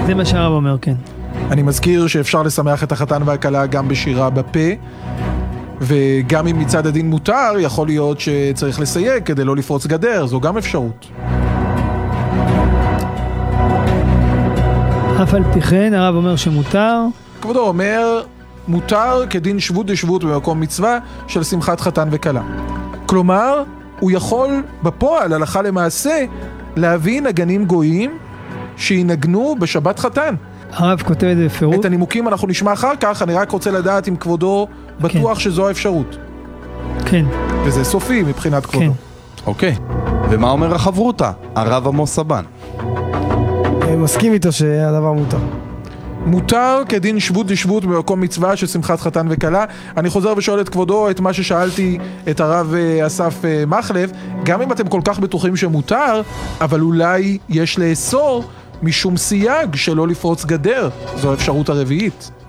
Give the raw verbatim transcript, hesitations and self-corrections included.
זה מה שהרב אומר, כן. אני מזכיר שאפשר לשמח את החתן והכלה גם בשירה בפה, וגם אם מצד הדין מותר, יכול להיות שצריך לסייג כדי לא לפרוץ גדר, זו גם אפשרות. אף על פי כן, הרב אומר שמותר. כבודו אומר, מותר כדין שבות דשבות במקום מצווה של שמחת חתן וכלה. כלומר, הוא יכול בפועל, הלכה למעשה, להביא נגנים גויים שינגנו בשבת חתן. הרב כותב את זה בפירוט. את הנימוקים אנחנו נשמע אחר כך, אני רק רוצה לדעת אם כבודו בטוח כן. שזו האפשרות. כן. וזה סופי מבחינת כבודו. כן. אוקיי. ומה אומר החברותה? הרב עמוס סבן. מסכים איתו שהדבר מותר. מותר כדין שבות דשבות במקום מצווה של שמחת חתן וכלה. אני חוזר ושואל את כבודו את מה ששאלתי את הרב אסף מחלב, גם אם אתם כל כך בטוחים שמותר, אבל אולי יש לאסור משום סייג שלא לפרוץ גדר. זו האפשרות הרביעית.